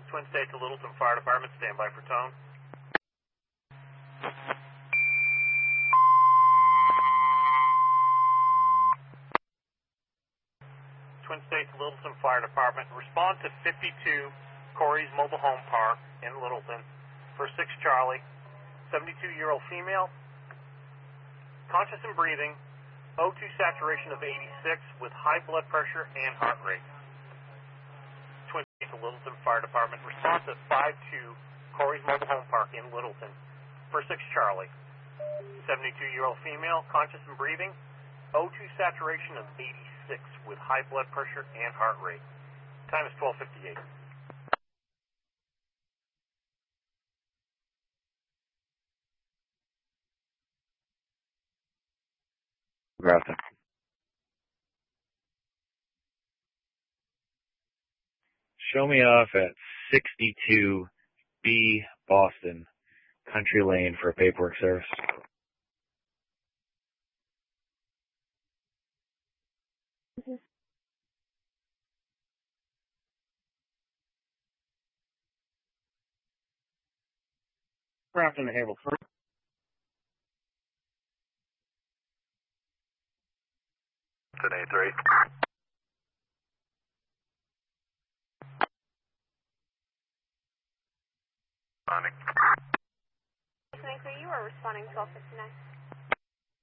Twin States to Littleton Fire Department. Stand by for tone. Twin States Littleton Fire Department. Respond to 52 Corey's Mobile Home Park in Littleton for 6 Charlie. 72-year-old female. Conscious and breathing. O2 saturation of 86 with high blood pressure and heart rate. Twin States Littleton Fire Department. Response at 52 Corey's Mobile Home Park in Littleton for 6 Charlie. 72-year-old female, conscious and breathing. O2 saturation of 86 with high blood pressure and heart rate. Time is 12:58. Grafton. Show me off at 62B Boston, Country Lane for a paperwork service. Grafton to Havel. 1083. You are responding 1259.